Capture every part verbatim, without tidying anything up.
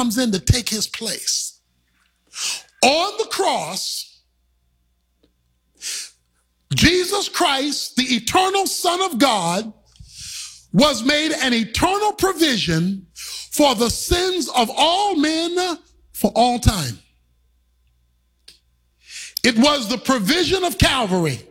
comes in to take his place. On the cross, Jesus Christ, the eternal Son of God, was made an eternal provision for the sins of all men for all time. It was the provision of Calvary.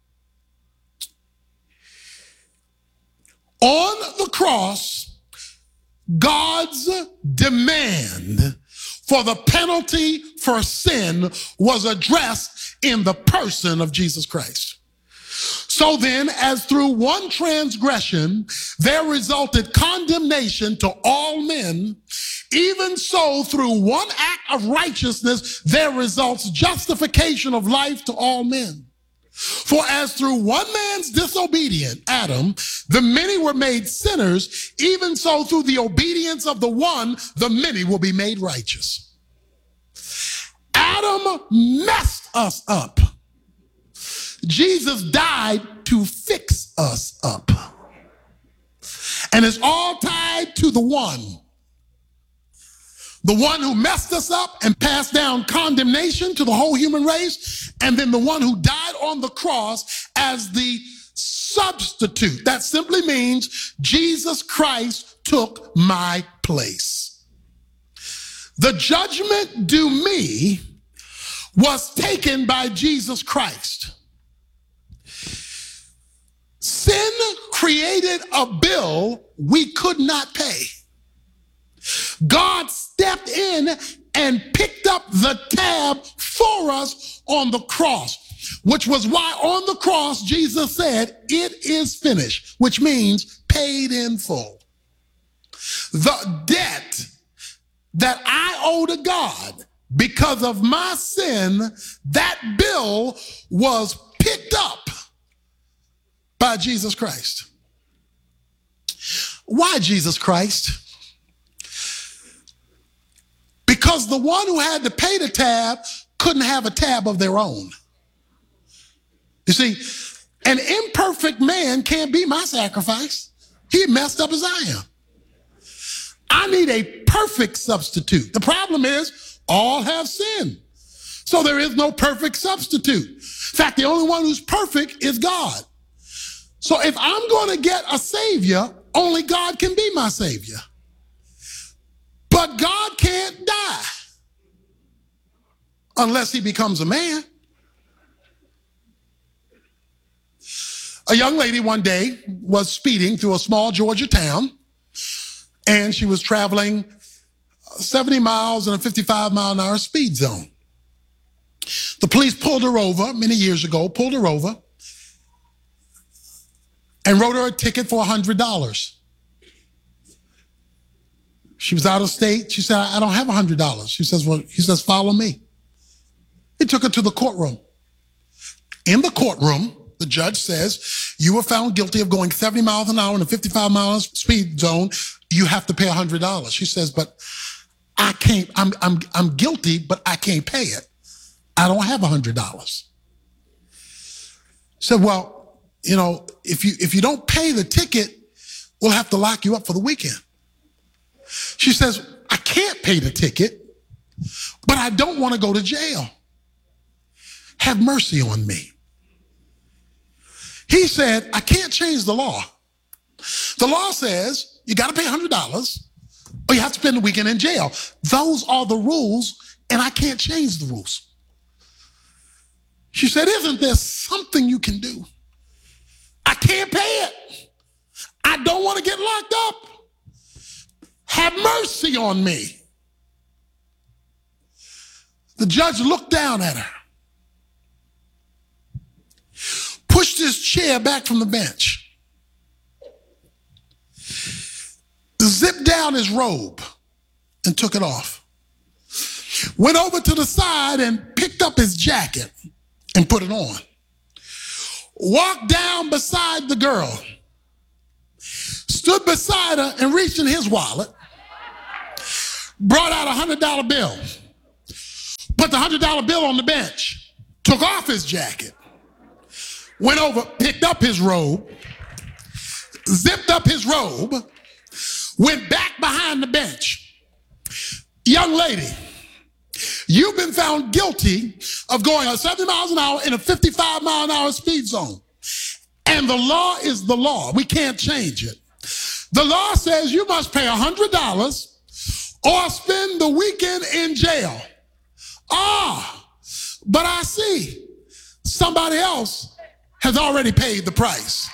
On the cross, God's demand for the penalty for sin was addressed in the person of Jesus Christ. So then, as through one transgression there resulted condemnation to all men, even so through one act of righteousness there results justification of life to all men. For as through one man's disobedience, Adam, the many were made sinners, even so through the obedience of the one, the many will be made righteous. Adam messed us up. Jesus died to fix us up. And it's all tied to the one. The one who messed us up and passed down condemnation to the whole human race, and then the one who died on the cross as the substitute. That simply means Jesus Christ took my place. The judgment due me was taken by Jesus Christ. Sin created a bill we could not pay. God stepped in and picked up the tab for us on the cross, which was why on the cross Jesus said, "It is finished," which means paid in full. The debt that I owe to God because of my sin, that bill was picked up by Jesus Christ. Why Jesus Christ? Because the one who had to pay the tab couldn't have a tab of their own. You see, an imperfect man can't be my sacrifice. He messed up as I am. I need a perfect substitute. The problem is all have sinned. So there is no perfect substitute. In fact, the only one who's perfect is God. So if I'm going to get a savior, only God can be my savior. But God can't die unless he becomes a man. A young lady one day was speeding through a small Georgia town, and she was traveling seventy miles in a fifty-five mile an hour speed zone. The police pulled her over many years ago, pulled her over, and wrote her a ticket for one hundred dollars. She was out of state. She said, I don't have one hundred dollars. She says, well, he says, follow me. He took her to the courtroom. In the courtroom, the judge says, you were found guilty of going seventy miles an hour in a fifty-five mile speed zone. You have to pay one hundred dollars. She says, but I can't, I'm, I'm, I'm guilty, but I can't pay it. I don't have one hundred dollars. He said, well, you know, if you, if you don't pay the ticket, we'll have to lock you up for the weekend. She says, I can't pay the ticket, but I don't want to go to jail. Have mercy on me. He said, I can't change the law. The law says you got to pay one hundred dollars or you have to spend the weekend in jail. Those are the rules, and I can't change the rules. She said, isn't there something you can do? I can't pay it. I don't want to get locked up. Have mercy on me. The judge looked down at her, pushed his chair back from the bench, zipped down his robe and took it off, went over to the side and picked up his jacket and put it on, walked down beside the girl, stood beside her and reached in his wallet, brought out a one hundred dollar bill, put the one hundred dollar bill on the bench, took off his jacket, went over, picked up his robe, zipped up his robe, went back behind the bench, Young lady, you've been found guilty of going at seventy miles an hour in a fifty-five mile an hour speed zone. And the law is the law. We can't change it. The law says you must pay one hundred dollars or spend the weekend in jail. Ah, but I see somebody else has already paid the price.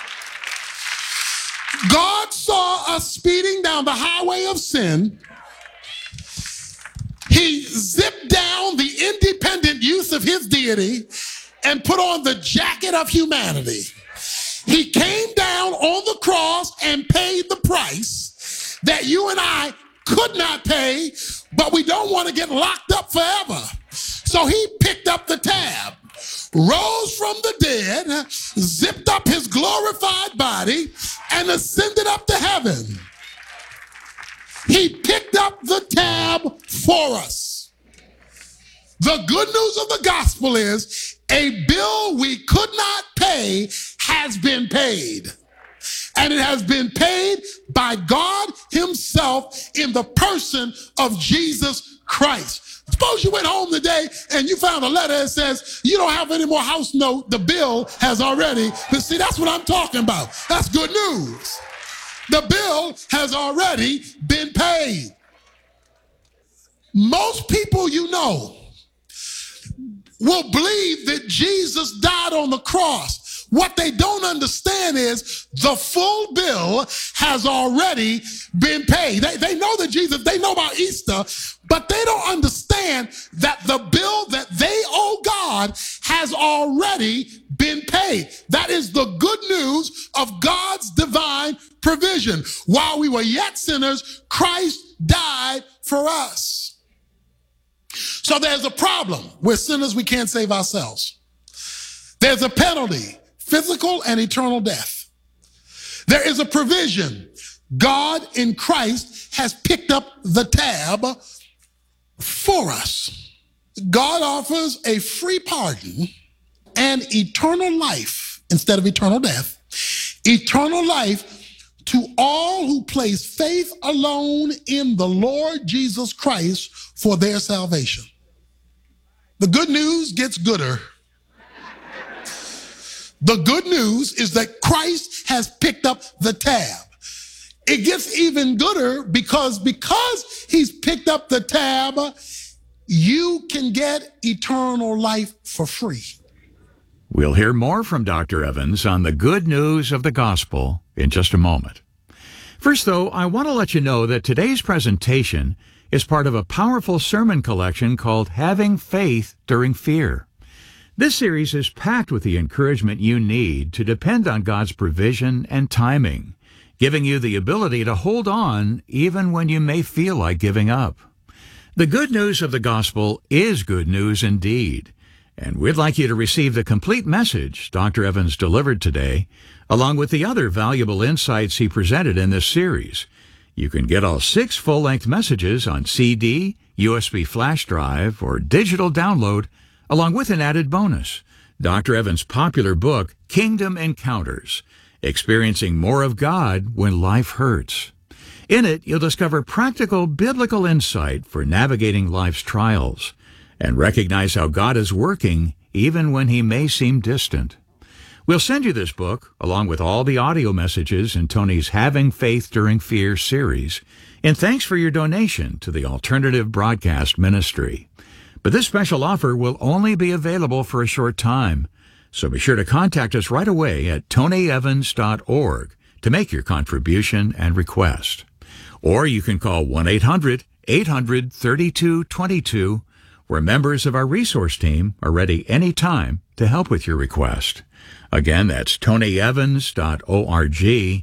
God saw us speeding down the highway of sin. He zipped down the independent use of his deity and put on the jacket of humanity. He came down on the cross and paid the price that you and I could not pay, but we don't want to get locked up forever. So he picked up the tab, rose from the dead, zipped up his glorified body, and ascended up to heaven. He picked up the tab for us. The good news of the gospel is a bill we could not pay has been paid. And it has been paid by God himself in the person of Jesus Christ. Suppose you went home today and you found a letter that says you don't have any more house note. The bill has already, but see, that's what I'm talking about. That's good news. The bill has already been paid. Most people you know will believe that Jesus died on the cross. What they don't understand is the full bill has already been paid. They, they know that Jesus, they know about Easter, but they don't understand that the bill that they owe God has already been paid. That is the good news of God's divine provision. While we were yet sinners, Christ died for us. So there's a problem. We're sinners, we can't save ourselves. There's a penalty, physical and eternal death. There is a provision. God in Christ has picked up the tab for us. God offers a free pardon and eternal life instead of eternal death. Eternal life to all who place faith alone in the Lord Jesus Christ for their salvation. The good news gets gooder. The good news is that Christ has picked up the tab. It gets even gooder because because he's picked up the tab, you can get eternal life for free. We'll hear more from Doctor Evans on the good news of the gospel in just a moment. First, though, I want to let you know that today's presentation is part of a powerful sermon collection called Having Faith During Fear. This series is packed with the encouragement you need to depend on God's provision and timing, giving you the ability to hold on even when you may feel like giving up. The good news of the gospel is good news indeed, and we'd like you to receive the complete message Doctor Evans delivered today, along with the other valuable insights he presented in this series. You can get all six full-length messages on C D, U S B flash drive, or digital download, along with an added bonus, Doctor Evans' popular book, Kingdom Encounters, Experiencing More of God When Life Hurts. In it, you'll discover practical biblical insight for navigating life's trials and recognize how God is working even when he may seem distant. We'll send you this book, along with all the audio messages in Tony's Having Faith During Fear series, in thanks for your donation to the Alternative Broadcast Ministry. But this special offer will only be available for a short time, so be sure to contact us right away at tony evans dot org to make your contribution and request. Or you can call one eight hundred eight hundred thirty-two twenty-two, where members of our resource team are ready anytime to help with your request. Again, that's tony evans dot org,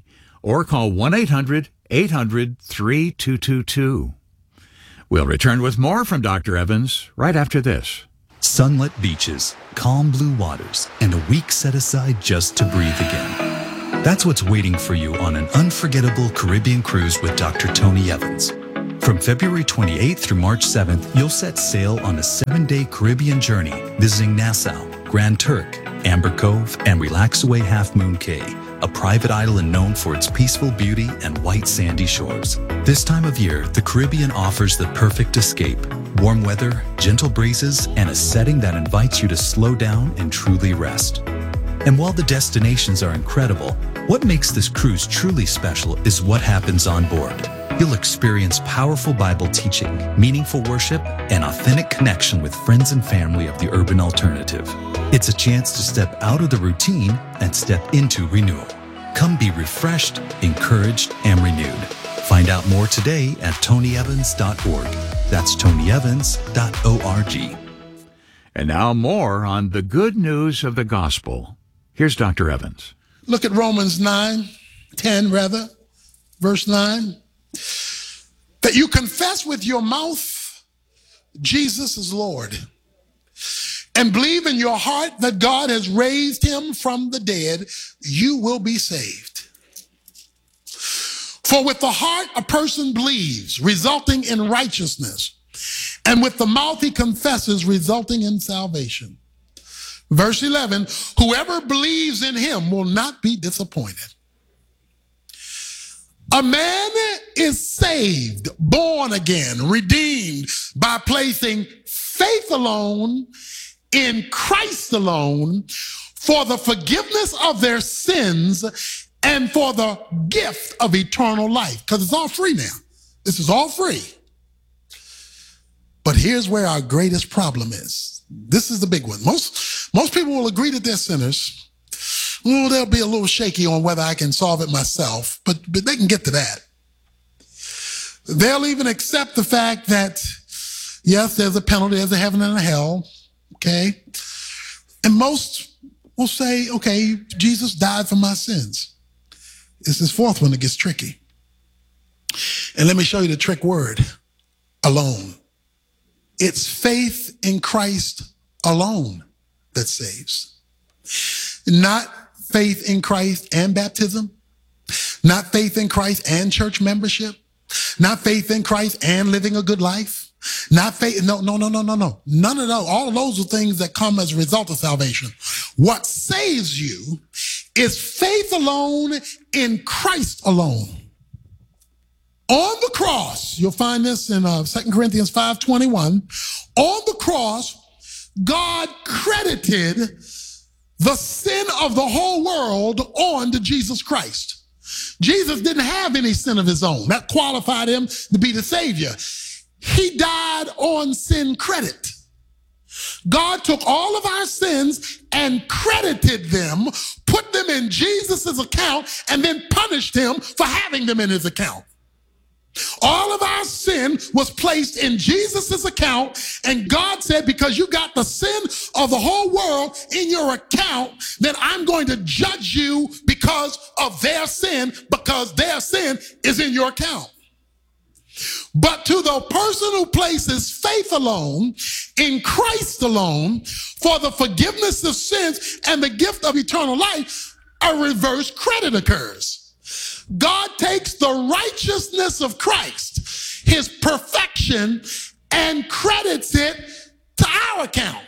or call one eight hundred eight hundred thirty-two twenty-two. We'll return with more from Doctor Evans right after this. Sunlit beaches, calm blue waters, and a week set aside just to breathe again. That's what's waiting for you on an unforgettable Caribbean cruise with Doctor Tony Evans. From February twenty-eighth through March seventh, you'll set sail on a seven-day Caribbean journey, visiting Nassau, Grand Turk, Amber Cove, and Relaxaway Half Moon Cay, a private island known for its peaceful beauty and white sandy shores. This time of year, the Caribbean offers the perfect escape. Warm weather, gentle breezes, and a setting that invites you to slow down and truly rest. And while the destinations are incredible, what makes this cruise truly special is what happens on board. You'll experience powerful Bible teaching, meaningful worship, and authentic connection with friends and family of the urban alternative. It's a chance to step out of the routine and step into renewal. Come be refreshed, encouraged, and renewed. Find out more today at tony evans dot org. That's tony evans dot org. And now more on the good news of the gospel. Here's Doctor Evans. Look at Romans nine, ten rather, verse nine. That you confess with your mouth Jesus is Lord, and believe in your heart that God has raised him from the dead, you will be saved. For with the heart a person believes, resulting in righteousness, and with the mouth he confesses, resulting in salvation. Verse eleven, whoever believes in him will not be disappointed. A man is saved, born again, redeemed by placing faith alone in Christ alone for the forgiveness of their sins and for the gift of eternal life. Because it's all free now. This is all free. But here's where our greatest problem is. This is the big one. Most, most people will agree that they're sinners. Well, they'll be a little shaky on whether I can solve it myself, but, but they can get to that. They'll even accept the fact that, yes, there's a penalty, there's a heaven and a hell, okay? And most will say, okay, Jesus died for my sins. It's this fourth one that gets tricky. And let me show you the trick word, alone. It's faith in Christ alone that saves. Not faith in Christ and baptism, not faith in Christ and church membership, not faith in Christ and living a good life, not faith, no, no, no, no, no, no. None of those, all of those are things that come as a result of salvation. What saves you is faith alone in Christ alone. On the cross, you'll find this in uh, Second Corinthians five twenty-one, on the cross, God credited the sin of the whole world on to Jesus Christ. Jesus didn't have any sin of his own. That qualified him to be the Savior. He died on sin credit. God took all of our sins and credited them, put them in Jesus's account, and then punished him for having them in his account. All of our sin was placed in Jesus's account, and God said, because you got the sin of the whole world in your account, then I'm going to judge you because of their sin, because their sin is in your account. But to the person who places faith alone in Christ alone for the forgiveness of sins and the gift of eternal life, a reverse credit occurs. God takes the righteousness of Christ, his perfection, and credits it to our account.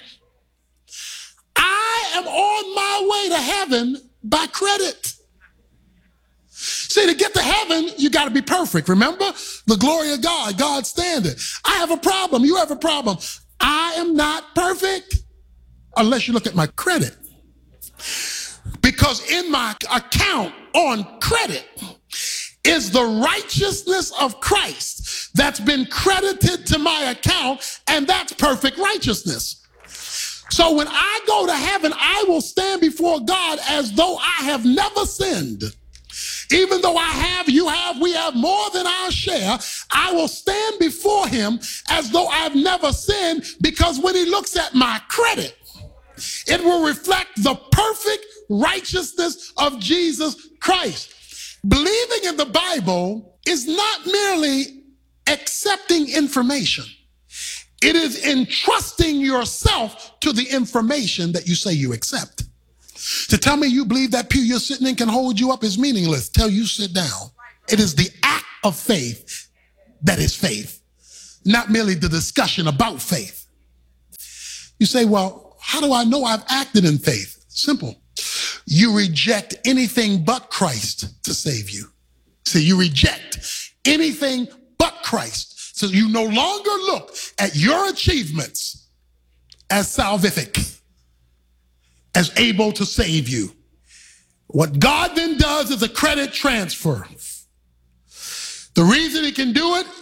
I am on my way to heaven by credit. See, to get to heaven, you got to be perfect. Remember? The glory of God, God's standard. I have a problem. You have a problem. I am not perfect unless you look at my credit. Because in my account on credit is the righteousness of Christ that's been credited to my account, and that's perfect righteousness. So when I go to heaven, I will stand before God as though I have never sinned. Even though I have, you have, we have more than our share, I will stand before him as though I've never sinned, because when he looks at my credit, it will reflect the perfect righteousness of Jesus Christ. Believing in the Bible is not merely accepting information. It is entrusting yourself to the information that you say you accept. To tell me you believe that pew you're sitting in can hold you up is meaningless. Tell you sit down. It is the act of faith that is faith, not merely the discussion about faith. You say, well, how do I know I've acted in faith? Simple. you reject anything but Christ to save you. So you reject anything but Christ. So you no longer look at your achievements as salvific, as able to save you. What God then does is a credit transfer. The reason he can do it